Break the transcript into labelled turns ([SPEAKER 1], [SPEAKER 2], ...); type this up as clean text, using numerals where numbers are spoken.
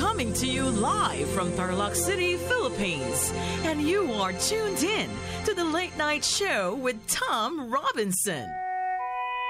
[SPEAKER 1] coming to you live from Tarlac City, Philippines. And you are tuned in to the Late Night Show with Tom Robinson.